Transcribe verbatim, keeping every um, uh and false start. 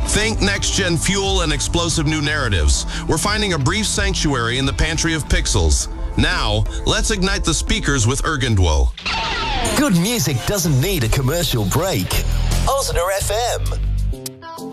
Think next-gen fuel and explosive new narratives. We're finding a brief sanctuary in the pantry of Pixels. Now, let's ignite the speakers with Ergendwo. Good music doesn't need a commercial break. Osner F M.